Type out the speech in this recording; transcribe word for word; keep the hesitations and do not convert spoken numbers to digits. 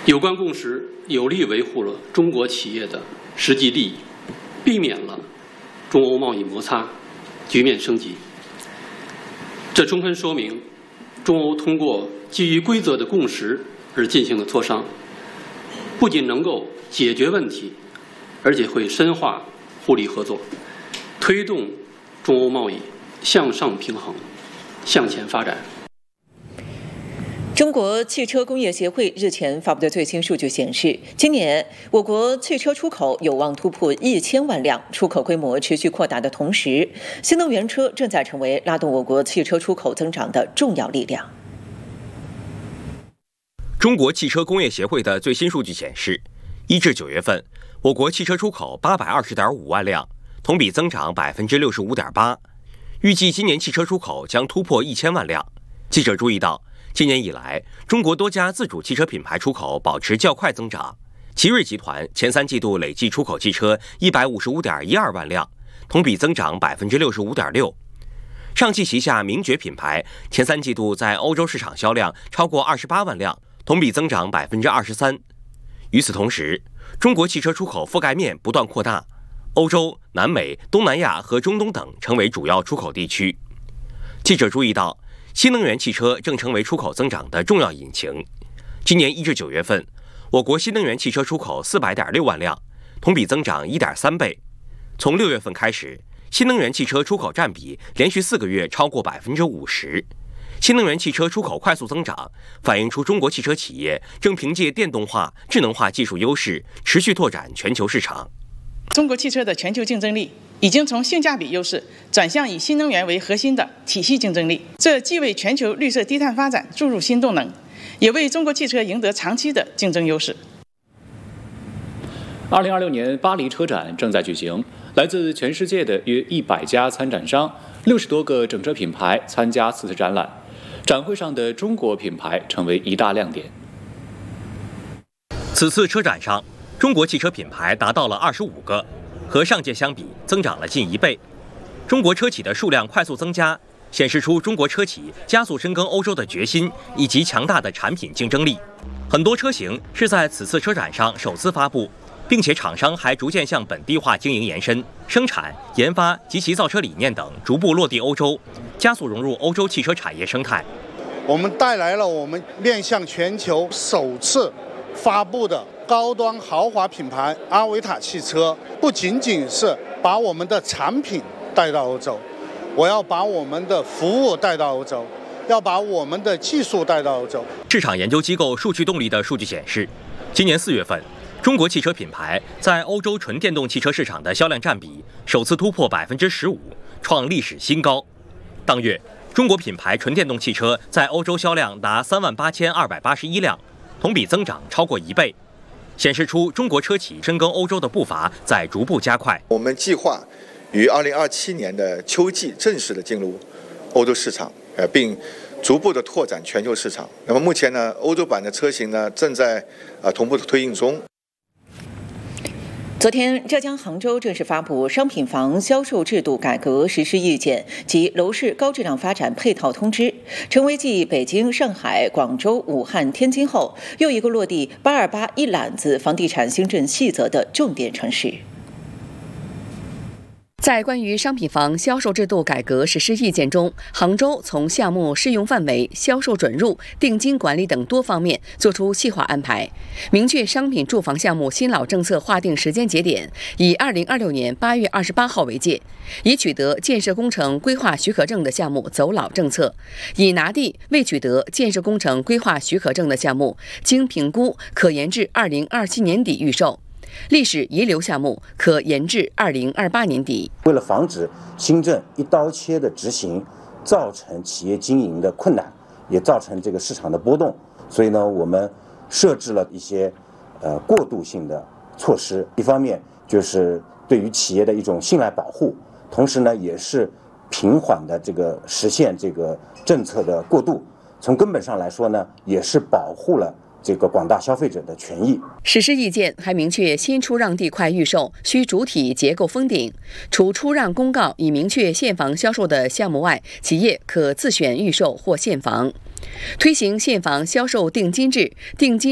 有关共识有力维护了中国企业的实际利益，避免了中欧贸易摩擦局面升级。这充分说明，中欧通过基于规则的共识而进行的磋商，不仅能够解决问题，而且会深化互利合作，推动中欧贸易向上平衡、向前发展。 中国汽车工业协会日前发布的最新数据显示，今年我国汽车出口有望突破一千万辆，出口规模持续扩大的同时，新能源车正在成为拉动我国汽车出口增长的重要力量。 中国汽车工业协会的最新数据显示，一至九月份，我国汽车出口八百二十点五万辆，同比增长百分之六十五点八，预计今年汽车出口将突破一千万辆。记者注意到，今年以来，中国多家自主汽车品牌出口保持较快增长。奇瑞集团前三季度累计出口汽车一百五十五点一二万辆，同比增长百分之六十五点六。上汽旗下名爵品牌前三季度在欧洲市场销量超过二十八万辆，同比增长百分之二十三。与此同时，中国汽车出口覆盖面不断扩大，欧洲、南美、东南亚和中东等成为主要出口地区。记者注意到，新能源汽车正成为出口增长的重要引擎。今年一至九月份，我国新能源汽车出口四百点六万辆，同比增长一点三倍。从六月份开始，新能源汽车出口占比连续四个月超过百分之五十。新能源汽车出口快速增长，反映出中国汽车企业正凭借电动化、智能化技术优势，持续拓展全球市场。 中国汽车的全球竞争力已经从性价比优势转向以新能源为核心的体系竞争力，这既为全球绿色低碳发展注入新动能，也为中国汽车赢得长期的竞争优势。 二零二六年巴黎车展正在举行，来自全世界的约一百家参展商，六十多个整车品牌参加此次展览。展会上的中国品牌成为一大亮点。 此次车展上，中国汽车品牌达到了二十五个，和上届相比增长了近一倍。中国车企的数量快速增加，显示出中国车企加速深耕欧洲的决心以及强大的产品竞争力。很多车型是在此次车展上首次发布，并且厂商还逐渐向本地化经营延伸，生产、研发及其造车理念等逐步落地欧洲，加速融入欧洲汽车产业生态。 我们带来了我们面向全球首次发布的高端豪华品牌阿维塔汽车，不仅仅是把我们的产品带到欧洲，我要把我们的服务带到欧洲，要把我们的技术带到欧洲。 市场研究机构数据动力的数据显示，今年四月份，中国汽车品牌在欧洲纯电动汽车市场的销量占比首次突破百分之十五，创历史新高。当月，中国品牌纯电动汽车在欧洲销量达三万八千二百八十一辆，同比增长超过一倍，显示出中国车企深耕欧洲的步伐在逐步加快。 我们计划于二零二七年的秋季正式的进入欧洲市场，呃，并逐步的拓展全球市场。那么目前呢，欧洲版的车型呢正在呃同步的推进中。 昨天，浙江杭州正式发布《商品房销售制度改革实施意见》及《楼市高质量发展配套通知》，成为继北京、上海、广州、武汉、天津后又一个落地“八二八”一揽子房地产新政细则的重点城市。 在关于商品房销售制度改革实施意见中，杭州从项目适用范围、销售准入、定金管理等多方面作出细化安排，明确商品住房项目新老政策划定时间节点，以二零二六年八月二十八号为界，已取得建设工程规划许可证的项目走老政策，已拿地未取得建设工程规划许可证的项目，经评估可延至二零二七年底预售。历史遗留项目可延至二零二八年底。 为了防止新政一刀切的执行，造成企业经营的困难，也造成这个市场的波动，所以呢，我们设置了一些呃过渡性的措施。一方面就是对于企业的一种信赖保护，同时呢，也是平缓的这个实现这个政策的过渡。从根本上来说呢，也是保护了这个广大消费者的权益。 实施意见还明确，新出让地块预售需主体结构封顶，除出让公告已明确现房销售的项目外，企业可自选预售或现房。推行现房销售定金制，定金